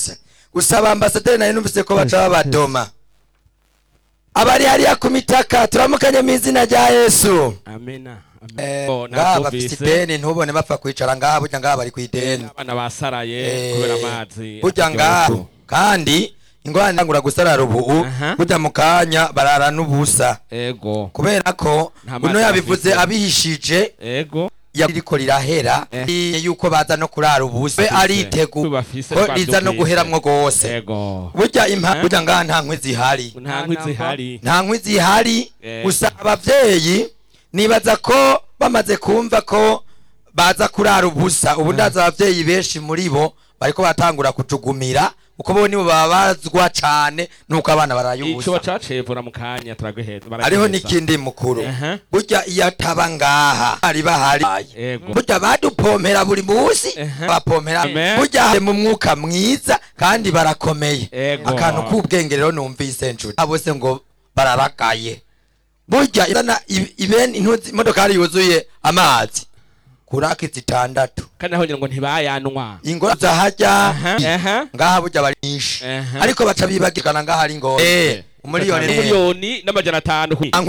bose gusaba ambasaderi nayo numvise ko baca babadoma abari hariya ku mitaka turamukanye mu izina rya Yesu amena ngaha bafite ideni ntubone bapfa kwicara ngaha burya ngaha bari kw'ideni abana basaraye kubera amazi burya ngaha kandi ingorane ndangura gusarara ubu burya mu kanya barara n'ubusa ego kubera ko uno yabivuze abihishije ego yariko rirahera yuko baza no kurara ubusa aritegu ko riza no guheramwo gose burya ngaha nta nkwi zihari gusa abavyeyi nibaza ko bamaze kumva ko baza kurara ubusa ubu ndaza abavyeyi benshi muri bo bariko batangura kutugumira uko bo nibo babazwa cane nuko abana barayubusa ico bacacevura mu kanya turaguheza ariho nikindi mukuru burya iyo ataba ngaha ari bahari burya badupompera buri munsi bapompera burya mu mwuka mwiza kandi barakomeye akantu k'ubwenge rero numvise njuti abose ngo bararakaye burya izana ibeni imodokari yuzuye amazi kuraki zitandatu kandi aho ngo ntibayanwa ingora zahajya ngaha burya bari nyinshi ariko baca bibagirana ngaha ari ingora umuliyoni n'amajana 5